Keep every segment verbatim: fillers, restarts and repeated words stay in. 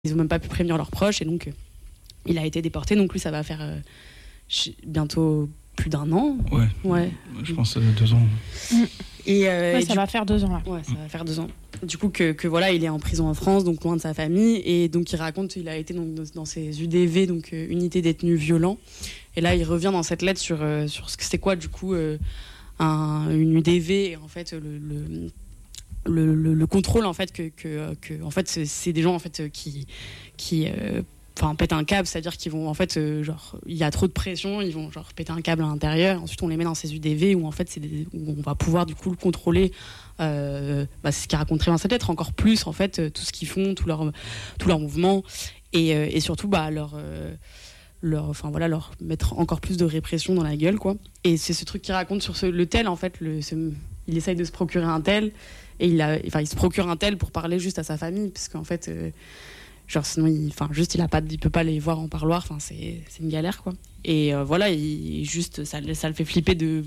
ils ont même pas pu prévenir leurs proches et donc euh, il a été déporté. Donc lui, ça va faire euh, bientôt plus d'un an. Ouais. Ouais. Je pense euh, deux ans. Et, euh, ouais, et ça du... va faire deux ans. Ouais, ouais ça va faire deux ans. Du coup, que, que voilà, il est en prison en France, donc loin de sa famille, et donc il raconte qu'il a été donc, dans ces U D V, donc euh, unités détenus violents. Et là, il revient dans cette lettre sur, euh, sur ce que c'est quoi, du coup, euh, un, une U D V, et en fait, le, le, le, le, le contrôle, en fait, que, que, que en fait, c'est, c'est des gens en fait, qui, qui euh, enfin, pètent un câble, c'est-à-dire qu'ils vont, en fait, euh, genre, il y a trop de pression, ils vont genre péter un câble à l'intérieur, ensuite on les met dans ces U D V où, en fait, c'est des, où on va pouvoir, du coup, le contrôler. Euh, bah, c'est ce qu'il raconte très bien dans cette lettre, encore plus, en fait, euh, tout ce qu'ils font, tous leurs tout leur mouvements, et, euh, et surtout, bah, leur... Euh, leur, enfin voilà, leur mettre encore plus de répression dans la gueule, quoi. Et c'est ce truc qu'il raconte sur ce, le tel, en fait, le, ce, il essaye de se procurer un tel, et il, a, enfin, il se procure un tel pour parler juste à sa famille, parce qu'en fait, euh, genre sinon, il, enfin, juste, il a pas, il peut pas les voir en parloir, enfin, c'est, c'est une galère, quoi. Et euh, voilà, il, juste, ça, ça le fait flipper de,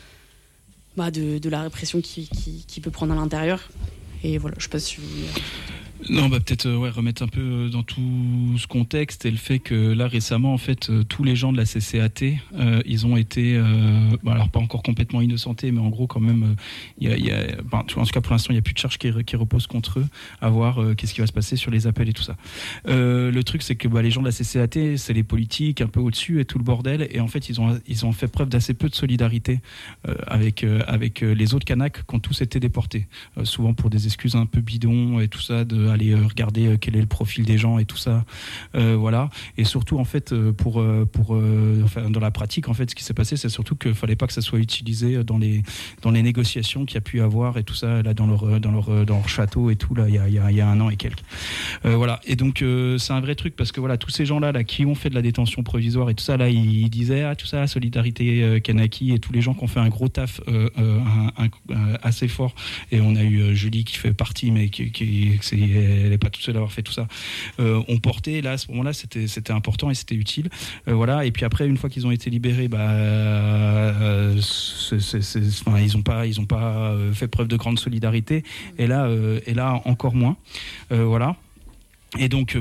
bah, de, de la répression qu'il, qu'il, qu'il peut prendre à l'intérieur. Et voilà, je sais pas si vous... Non, bah peut-être euh, ouais, remettre un peu dans tout ce contexte et le fait que là récemment en fait euh, tous les gens de la C C A T euh, ils ont été euh, bah, alors pas encore complètement innocentés mais en gros quand même il euh, y a, y a bah, en tout cas pour l'instant il n'y a plus de charges qui, qui reposent contre eux à voir euh, qu'est-ce qui va se passer sur les appels et tout ça. Euh, le truc c'est que bah, les gens de la C C A T c'est les politiques un peu au-dessus et tout le bordel et en fait ils ont, ils ont fait preuve d'assez peu de solidarité euh, avec, euh, avec les autres Kanaks qui ont tous été déportés euh, souvent pour des excuses un peu bidons et tout ça de aller regarder quel est le profil des gens et tout ça, euh, voilà. Et surtout en fait pour pour euh, enfin, dans la pratique en fait ce qui s'est passé c'est surtout qu'il fallait pas que ça soit utilisé dans les dans les négociations qu'il y a pu avoir et tout ça là dans leur dans leur dans leur château et tout là il y a il y a, il y a un an et quelques. Euh, voilà. Et donc euh, c'est un vrai truc parce que voilà tous ces gens là là qui ont fait de la détention provisoire et tout ça là ils, ils disaient ah tout ça solidarité euh, Kanaki et tous les gens qui ont fait un gros taf euh, euh, un, un, un, assez fort et on a eu euh, Julie qui fait partie mais qui, qui c'est elle n'est pas toute seule à avoir fait tout ça, euh, ont porté, là, à ce moment-là, c'était, c'était important et c'était utile. Euh, voilà. Et puis après, une fois qu'ils ont été libérés, bah, euh, c'est, c'est, c'est, enfin, ils n'ont pas, ils ont pas fait preuve de grande solidarité. Et là, euh, et là encore moins. Euh, voilà. Et donc,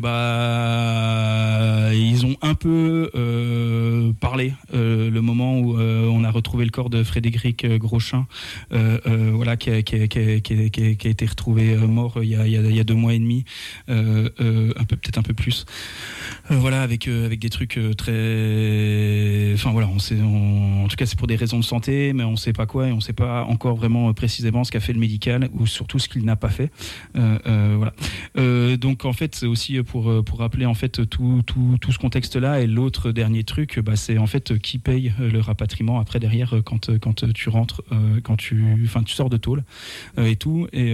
bah, ils ont un peu euh, parlé euh, le moment où euh, on a retrouvé le corps de Frédéric Grosjean, euh, euh, voilà, qui a, qui, a, qui, a, qui, a, qui a été retrouvé mort il y a, il y a, il y a deux mois et demi, euh, euh, un peu peut-être un peu plus. Euh, voilà, avec euh, avec des trucs très, enfin voilà, on sait, on, en tout cas c'est pour des raisons de santé, mais on sait pas quoi et on sait pas encore vraiment précisément ce qu'a fait le médical ou surtout ce qu'il n'a pas fait. Euh, euh, voilà. Euh, donc en fait c'est aussi pour pour rappeler en fait tout tout tout ce contexte là et l'autre dernier truc bah c'est en fait qui paye le rapatriement après derrière quand quand tu rentres quand tu enfin tu sors de tôle et tout et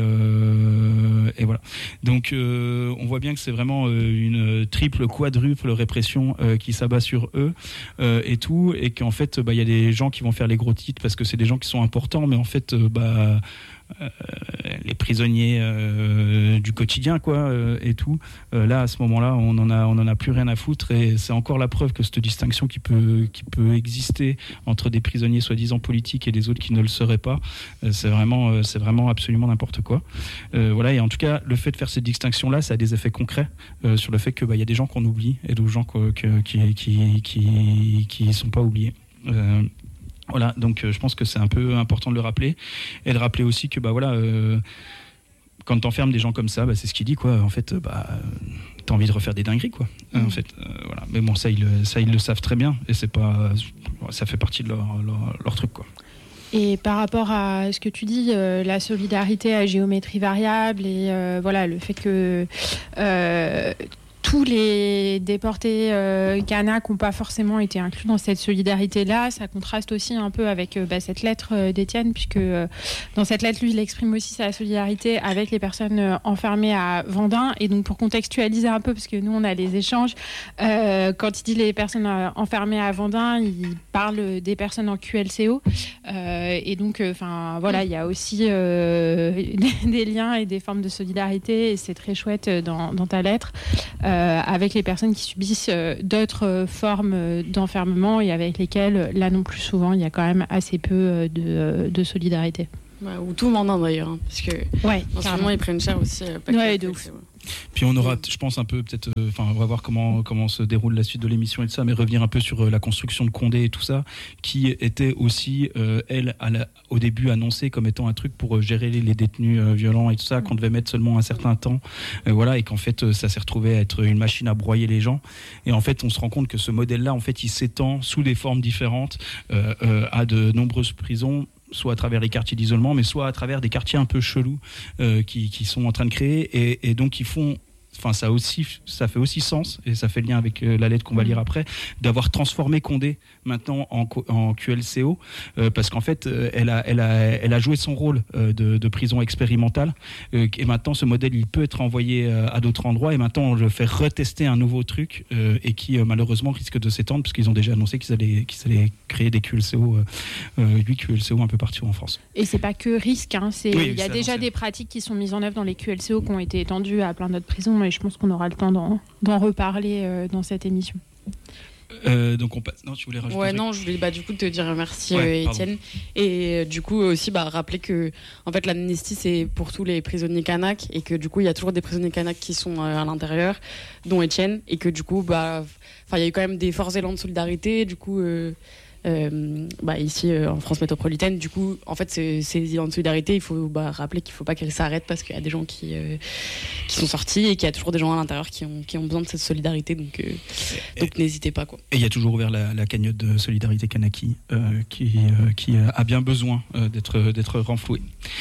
euh, et voilà donc euh, on voit bien que c'est vraiment une triple quadruple répression euh, qui s'abat sur eux euh, et tout et qu'en fait bah il y a des gens qui vont faire les gros titres parce que c'est des gens qui sont importants mais en fait euh, bah Euh, les prisonniers euh, du quotidien quoi euh, et tout euh, là à ce moment-là on en a on en a plus rien à foutre et c'est encore la preuve que cette distinction qui peut qui peut exister entre des prisonniers soi-disant politiques et des autres qui ne le seraient pas euh, c'est vraiment euh, c'est vraiment absolument n'importe quoi euh, voilà et en tout cas le fait de faire cette distinction là ça a des effets concrets euh, sur le fait que bah il y a des gens qu'on oublie et d'autres gens que, que, qui qui qui qui sont pas oubliés euh, Voilà, donc euh, je pense que c'est un peu important de le rappeler et de rappeler aussi que bah voilà, euh, quand t'enfermes des gens comme ça, bah, c'est ce qu'il dit quoi. En fait, bah t'as envie de refaire des dingueries quoi. Mmh. En fait, euh, voilà. Mais bon, ça ils ça ils le savent très bien et c'est pas, ça fait partie de leur leur, leur truc quoi. Et par rapport à ce que tu dis, euh, la solidarité à géométrie variable et euh, voilà le fait que euh, tous les déportés euh, Kanaks n'ont pas forcément été inclus dans cette solidarité-là. Ça contraste aussi un peu avec euh, bah, cette lettre euh, d'Étienne, puisque euh, dans cette lettre, lui, il exprime aussi sa solidarité avec les personnes euh, enfermées à Vendin. Et donc, pour contextualiser un peu, parce que nous, on a les échanges, euh, quand il dit les personnes euh, enfermées à Vendin, il parle des personnes en Q L C O. Euh, et donc, enfin, euh, voilà, il y a aussi euh, des, des liens et des formes de solidarité. Et c'est très chouette dans, dans ta lettre. Euh, avec les personnes qui subissent euh, d'autres euh, formes euh, d'enfermement et avec lesquelles, là non plus souvent, il y a quand même assez peu euh, de, euh, de solidarité. Ouais, ou tout le monde d'ailleurs, hein, parce que ouais, en ce moment ils prennent cher aussi. Euh, ouais, de ouf. Puis on aura, je pense, un peu peut-être, enfin, euh, on va voir comment comment se déroule la suite de l'émission et tout ça, mais revenir un peu sur euh, la construction de Condé et tout ça, qui était aussi, euh, elle, à la, au début annoncée comme étant un truc pour euh, gérer les, les détenus euh, violents et tout ça, qu'on devait mettre seulement un certain temps, euh, voilà, et qu'en fait, euh, ça s'est retrouvé à être une machine à broyer les gens. Et en fait, on se rend compte que ce modèle-là, en fait, il s'étend sous des formes différentes euh, euh, à de nombreuses prisons, soit à travers les quartiers d'isolement, mais soit à travers des quartiers un peu chelous euh, qui, qui sont en train de créer, et, et donc ils font, enfin ça aussi, ça fait aussi sens, et ça fait lien avec euh, la lettre qu'on va lire après, d'avoir transformé Condé maintenant en, en Q L C O, euh, parce qu'en fait, euh, elle a, elle a, elle a joué son rôle euh, de, de prison expérimentale, euh, et maintenant ce modèle, il peut être envoyé euh, à d'autres endroits, et maintenant on le fait retester un nouveau truc, euh, et qui euh, malheureusement risque de s'étendre, parce qu'ils ont déjà annoncé qu'ils allaient, qu'ils allaient créer des Q L C O, euh, huit Q L C O un peu partout en France. Et c'est pas que risque, hein, c'est, oui, il y a déjà annoncé. des pratiques qui sont mises en œuvre dans les Q L C O qui ont été étendues à plein d'autres prisons, et je pense qu'on aura le temps d'en, d'en reparler euh, dans cette émission. Euh, donc on passe. Non, tu voulais rajouter? Ouais, non, je voulais bah, du coup te dire merci, ouais, euh, Étienne. Et euh, du coup aussi bah, rappeler que en fait, l'amnistie, c'est pour tous les prisonniers kanaks, et que du coup, il y a toujours des prisonniers kanaks qui sont euh, à l'intérieur, dont Étienne, et que du coup, bah, il y a eu quand même des forts élans de solidarité. Du coup, euh, euh, bah, ici euh, en France métropolitaine, du coup, en fait, ces, ces élans de solidarité, il faut bah, rappeler qu'il ne faut pas qu'ils s'arrêtent, parce qu'il y a des gens qui, euh, qui sont sortis, et qu'il y a toujours des gens à l'intérieur qui ont, qui ont besoin de cette solidarité. Donc, euh, donc n'hésitez pas, quoi. Et il y a toujours ouvert la, la cagnotte de solidarité Kanaki euh, qui, euh, qui a bien besoin euh, d'être, d'être renflouée.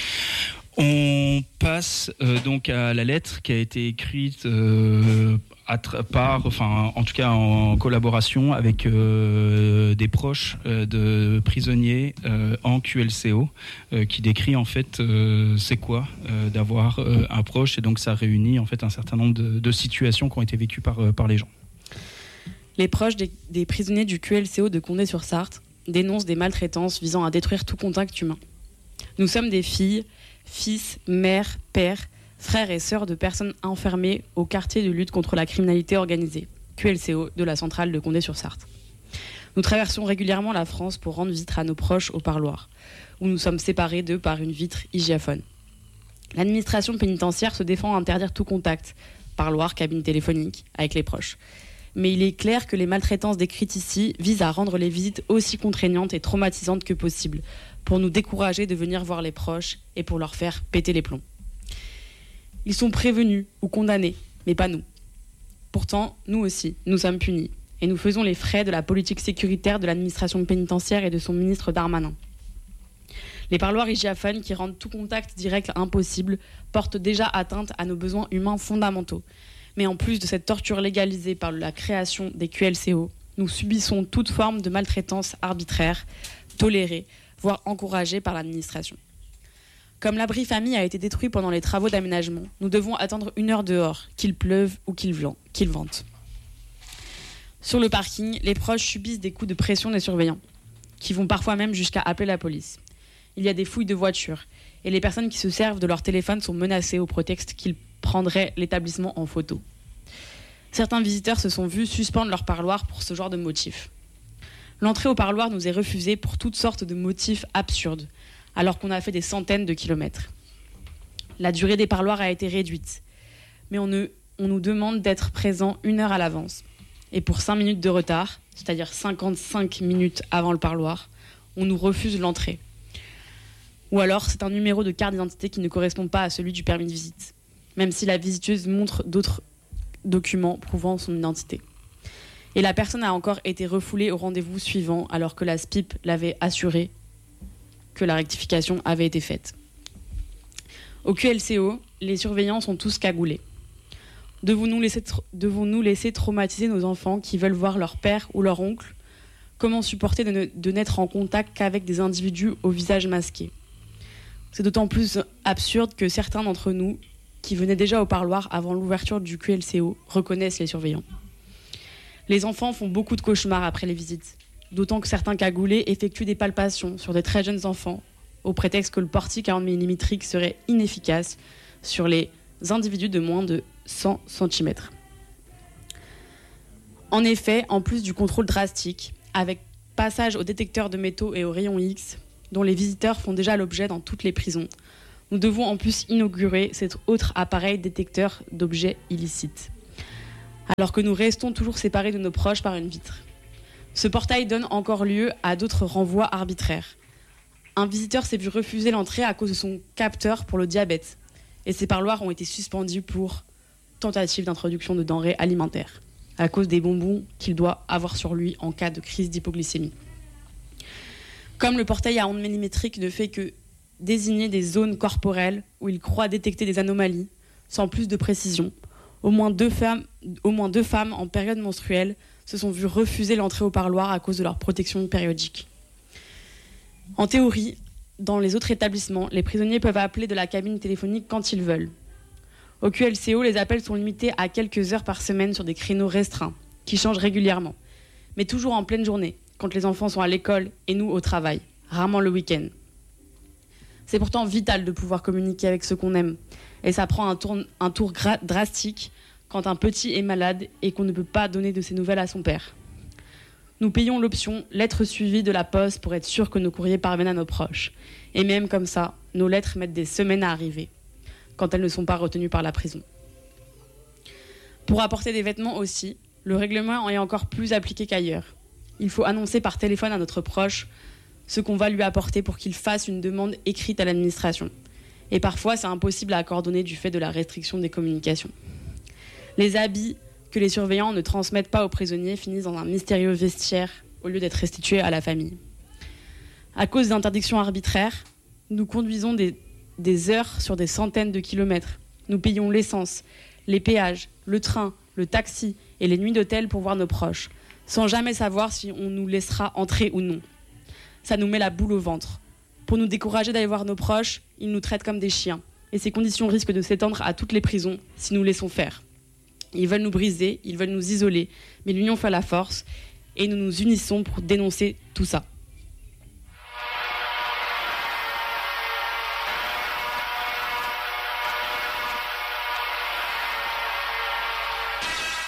On passe euh, donc à la lettre qui a été écrite euh, à tra- par, enfin en tout cas en collaboration avec euh, des proches euh, de prisonniers euh, en Q L C O, euh, qui décrit en fait euh, c'est quoi euh, d'avoir euh, un proche, et donc ça réunit en fait un certain nombre de, de situations qui ont été vécues par, euh, par les gens. Les proches des, des prisonniers du Q L C O de Condé-sur-Sarthe dénoncent des maltraitances visant à détruire tout contact humain. Nous sommes des filles, fils, mères, pères, frères et sœurs de personnes enfermées au quartier de lutte contre la criminalité organisée, Q L C O, de la centrale de Condé-sur-Sarthe. Nous traversons régulièrement la France pour rendre visite à nos proches au parloir, où nous sommes séparés d'eux par une vitre hygiaphone. L'administration pénitentiaire se défend à interdire tout contact, parloir, cabine téléphonique, avec les proches. Mais il est clair que les maltraitances décrites ici visent à rendre les visites aussi contraignantes et traumatisantes que possible, pour nous décourager de venir voir les proches et pour leur faire péter les plombs. Ils sont prévenus ou condamnés, mais pas nous. Pourtant, nous aussi, nous sommes punis, et nous faisons les frais de la politique sécuritaire de l'administration pénitentiaire et de son ministre Darmanin. Les parloirs hygiaphones qui rendent tout contact direct impossible portent déjà atteinte à nos besoins humains fondamentaux. Mais en plus de cette torture légalisée par la création des Q L C O, nous subissons toute forme de maltraitance arbitraire, tolérée, voire encouragée par l'administration. Comme l'abri famille a été détruit pendant les travaux d'aménagement, nous devons attendre une heure dehors, qu'il pleuve ou qu'il vente. Sur le parking, les proches subissent des coups de pression des surveillants, qui vont parfois même jusqu'à appeler la police. Il y a des fouilles de voitures, et les personnes qui se servent de leur téléphone sont menacées au prétexte qu'ils prendraient l'établissement en photo. Certains visiteurs se sont vus suspendre leur parloir pour ce genre de motif. L'entrée au parloir nous est refusée pour toutes sortes de motifs absurdes, alors qu'on a fait des centaines de kilomètres. La durée des parloirs a été réduite, mais on, ne, on nous demande d'être présents une heure à l'avance. Et pour cinq minutes de retard, c'est-à-dire cinquante-cinq minutes avant le parloir, on nous refuse l'entrée. Ou alors c'est un numéro de carte d'identité qui ne correspond pas à celui du permis de visite, même si la visiteuse montre d'autres documents prouvant son identité. Et la personne a encore été refoulée au rendez-vous suivant, alors que la S P I P l'avait assuré que la rectification avait été faite. Au Q L C O, les surveillants sont tous cagoulés. Devons-nous laisser, tra- devons-nous laisser traumatiser nos enfants qui veulent voir leur père ou leur oncle? Comment supporter de, ne, de n'être en contact qu'avec des individus au visage masqué? C'est d'autant plus absurde que certains d'entre nous, qui venaient déjà au parloir avant l'ouverture du Q L C O, reconnaissent les surveillants. Les enfants font beaucoup de cauchemars après les visites, d'autant que certains cagoulés effectuent des palpations sur des très jeunes enfants, au prétexte que le portique à ondes millimétriques serait inefficace sur les individus de moins de cent centimètres. En effet, en plus du contrôle drastique, avec passage au détecteur de métaux et au rayon X, dont les visiteurs font déjà l'objet dans toutes les prisons, Nous devons en plus inaugurer cet autre appareil détecteur d'objets illicites, alors que nous restons toujours séparés de nos proches par une vitre. Ce portail donne encore lieu à d'autres renvois arbitraires. Un visiteur s'est vu refuser l'entrée à cause de son capteur pour le diabète, et ses parloirs ont été suspendus pour tentative d'introduction de denrées alimentaires, à cause des bonbons qu'il doit avoir sur lui en cas de crise d'hypoglycémie. Comme le portail à ondes millimétriques ne fait que désigner des zones corporelles où il croit détecter des anomalies, sans plus de précision, au moins deux femmes, au moins deux femmes en période menstruelle se sont vues refuser l'entrée au parloir à cause de leur protection périodique. En théorie, dans les autres établissements, les prisonniers peuvent appeler de la cabine téléphonique quand ils veulent. Au Q L C O, les appels sont limités à quelques heures par semaine sur des créneaux restreints, qui changent régulièrement, mais toujours en pleine journée, quand les enfants sont à l'école et nous au travail, rarement le week-end. C'est pourtant vital de pouvoir communiquer avec ceux qu'on aime, et ça prend un tour, un tour gra- drastique quand un petit est malade et qu'on ne peut pas donner de ses nouvelles à son père. Nous payons l'option lettre suivie de la poste pour être sûr que nos courriers parviennent à nos proches. Et même comme ça, nos lettres mettent des semaines à arriver, quand elles ne sont pas retenues par la prison. Pour apporter des vêtements aussi, le règlement est encore plus appliqué qu'ailleurs. Il faut annoncer par téléphone à notre proche ce qu'on va lui apporter pour qu'il fasse une demande écrite à l'administration. Et parfois, c'est impossible à coordonner du fait de la restriction des communications. Les habits que les surveillants ne transmettent pas aux prisonniers finissent dans un mystérieux vestiaire au lieu d'être restitués à la famille. À cause d'interdictions arbitraires, nous conduisons des, des heures sur des centaines de kilomètres. Nous payons l'essence, les péages, le train, le taxi et les nuits d'hôtel pour voir nos proches, sans jamais savoir si on nous laissera entrer ou non. Ça nous met la boule au ventre. Pour nous décourager d'aller voir nos proches, ils nous traitent comme des chiens. Et ces conditions risquent de s'étendre à toutes les prisons si nous laissons faire. Ils veulent nous briser, ils veulent nous isoler, mais l'union fait la force et nous nous unissons pour dénoncer tout ça.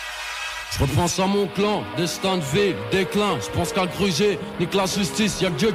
Je repense à mon clan, destin de ville, déclin. Je pense qu'à gruger, nique la justice, y'a que Dieu